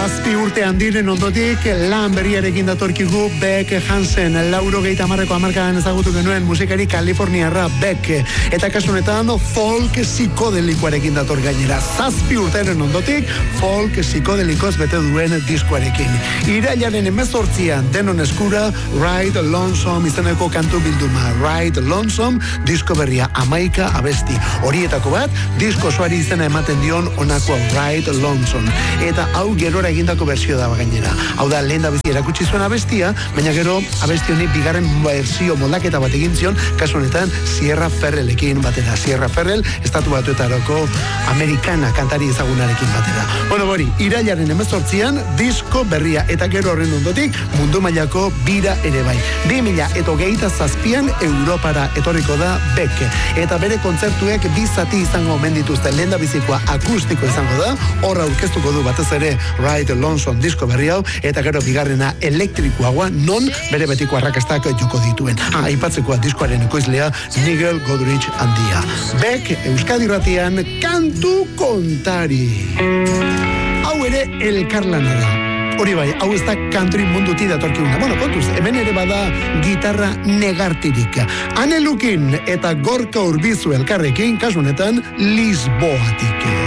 Zazpi urte handiren ondotik lan berriarekin datorkigu Beck Hansen, 80ko hamarkadan ezagutu genuen musikari kaliforniarra Beck, eta kasu honetan folk psikodelikoarekin dator gainera. Zazpi urteren ondotik folk psikodelikoz bete duen diskoarekin. Irailaren 18an denon eskura Ride Lonesome izeneko kantu bilduma. Ride Lonesome disko berria 11 abesti. Horietako bat disko osoari izena ematen dion honako Ride Lonesome. Eta hau gerora egindako berzio da gainera. Hau da, lehen da bizi erakutsi zuen abestia, baina gero abesti honi bigarren berzio moldaketa bat egin zion, kasu honetan Sierra Ferrellekin batera. Sierra Ferrell, estatu batuetarako amerikana kantari ezagunarekin batera. Bueno, hori, irailaren 18an disko berria eta gero horren ondotik mundu mailako bira ere bai. 2027an Europara etorriko da Beck. Eta bere kontzertuek bi zati izango omen dituzte. Lehen da bizikoa akustiko izango da, horra aurkeztuko du batez ere Ride Lonesome disko berri hau, eta gero bigarrena elektrikoagoa, non bere betiko arrakastak joko dituen. Aipatzekoa diskoaren ekoizlea Nigel Godrich handia. Beck Euskadi Irratian kantu kontari. Hau ere elkarlana da. Hori bai, hau ez da country munduti datorkiuna. Bueno, kontuz, hemen ere bada gitarra negartirik. Ane Lukin eta Gorka Urbizu elkarrekin, kasu honetan Lisboatik.